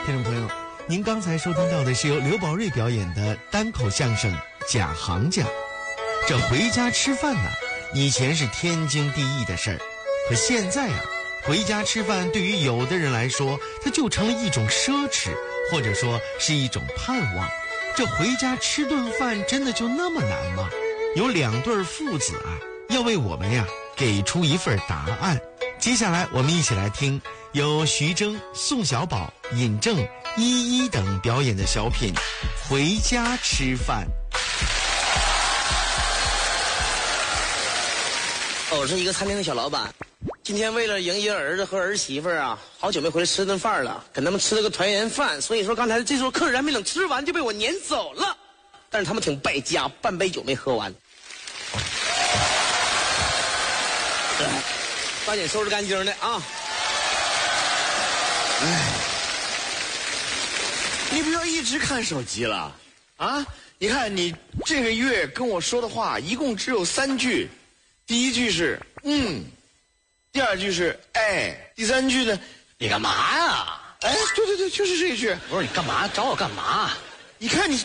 听众朋友，您刚才收听到的是由刘宝瑞表演的单口相声《假行家》。这回家吃饭呢，以前是天经地义的事儿，可现在啊，回家吃饭对于有的人来说，它就成了一种奢侈，或者说是一种盼望。这回家吃顿饭真的就那么难吗？有2对父子啊，要为我们呀给出一份答案。接下来我们一起来听由徐峥、宋小宝、尹正、依依等表演的小品《回家吃饭》。 我是一个餐厅的小老板，今天为了迎接儿子和儿媳妇啊，好久没回来吃顿饭了，跟他们吃了个团圆饭，所以说刚才这桌客人还没等吃完就被我撵走了，但是他们挺败家，半杯酒没喝完。抓紧收拾干净的啊！ 哎，你不要一直看手机了啊！你看你这个月跟我说的话一共只有3句，第一句是第二句是哎，第3句呢？ 你干嘛呀？ 哎，对，就是这一句。 不是你干嘛？找我干嘛？ 你看你，里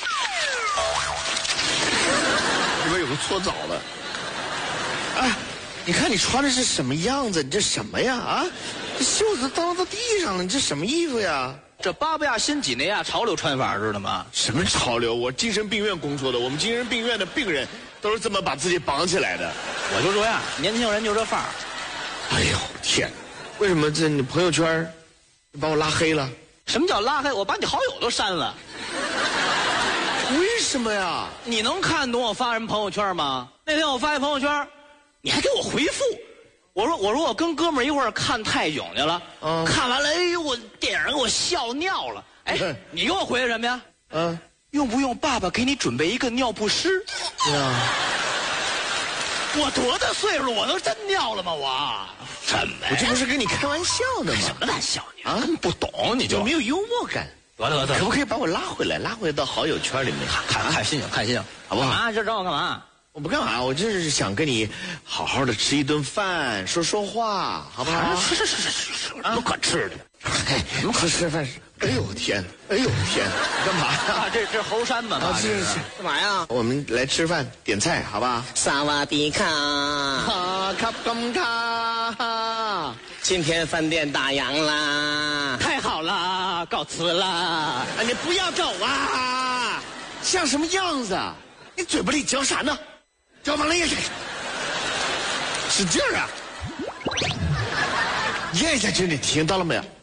边有个搓澡的。哎，你看你穿的是什么样子？你这什么呀？啊，这袖子耷到地上了，你这什么衣服呀？ 这巴布亚新几内亚潮流穿法知道吗？ 什么潮流？我精神病院工作的，我们精神病院的病人都是这么把自己绑起来的。 我就这样，年轻人就这范儿。 哎呦天，为什么这你朋友圈你把我拉黑了？ 什么叫拉黑？我把你好友都删了。 为什么呀？ 你能看懂我发什么朋友圈吗？那天我发一朋友圈，你还给我回复。我说我跟哥们儿一块儿看泰囧去了，看完了，哎呦，我电影给我笑尿了。哎，你给我回的什么呀？用不用爸爸给你准备一个尿不湿？我多大岁数了？我能真尿了吗？我什么呀？ 我这不是跟你开玩笑呢吗？ 什么玩笑你啊？不懂你就没有幽默感。 得， 可不可以把我拉回来到好友圈里面看心情，好不好？干嘛？这找我干嘛？ 我不干嘛，我就是想跟你好好的吃一顿饭，说话，好不好？ 是，不可吃的。 什么可吃饭？哎呦天，干嘛呀？ 这是猴山吗？ 是干嘛呀？ 我们来吃饭点菜，好吧？ 萨瓦迪卡， 卡干卡。 今天饭店打烊啦！ 太好了，告辞了。 你不要走啊！像什么样子啊？你嘴巴里嚼啥呢？嚼完了咽下去，使劲啊！咽下去，你听到了没有？